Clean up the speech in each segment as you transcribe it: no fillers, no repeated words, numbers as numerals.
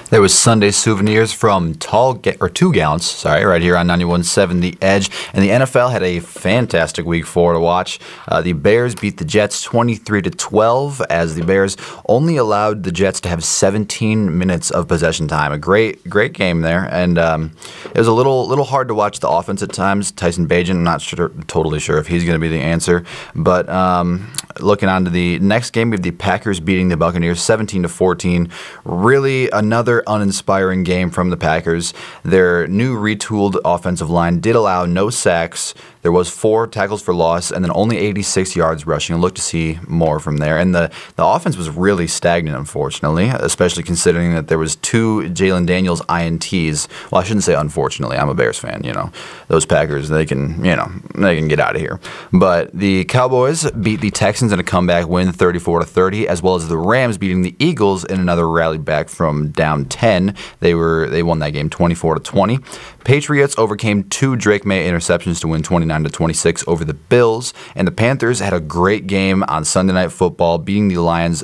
There was Sunday souvenirs from Two Gallons, sorry, right here on 91.7 The Edge. And the NFL had a fantastic week 4 to watch. The Bears beat the Jets 23-12 as the Bears only allowed the Jets to have 17 minutes of possession time. A great game there. And it was a little hard to watch the offense at times. Tyson Bagent, I'm not totally sure if he's going to be the answer. But looking on to the next game, we have the Packers beating the Buccaneers 17-14. Really another uninspiring game from the Packers. Their new retooled offensive line did allow no sacks. There was 4 tackles for loss and then only 86 yards rushing. I look to see more from there. And the offense was really stagnant, unfortunately, especially considering that there was 2 Jalen Daniels INTs. Well, I shouldn't say unfortunately. I'm a Bears fan, Those Packers, they can get out of here. But the Cowboys beat the Texans in a comeback win 34-30, as well as the Rams beating the Eagles in another rally back from down 10. They won that game 24-20. Patriots overcame 2 Drake May interceptions to win 29-26 over the Bills, and the Panthers had a great game on Sunday Night Football, beating the Lions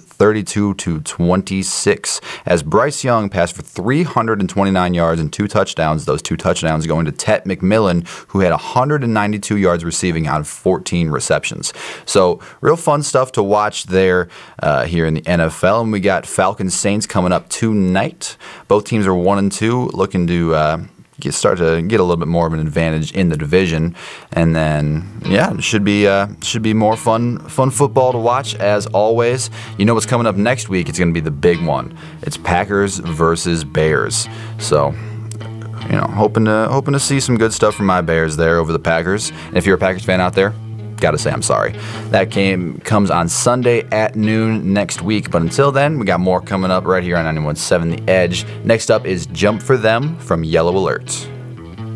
32-26 as Bryce Young passed for 329 yards and 2 touchdowns. Those 2 touchdowns going to Tet McMillan, who had 192 yards receiving on 14 receptions. So real fun stuff to watch there here in the NFL. And we got Falcons Saints coming up tonight. Both teams are 1-2, looking to start to get a little bit more of an advantage in the division, and then it should be more fun football to watch as always. You know what's coming up next week? It's going to be the big one. It's Packers versus Bears. So hoping to see some good stuff from my Bears there over the Packers. And if you're a Packers fan out there, gotta say I'm sorry. That game comes on Sunday at noon next week. But until then, we got more coming up right here on 91.7 The Edge. Next up is Jump for Them from Yellow Alert.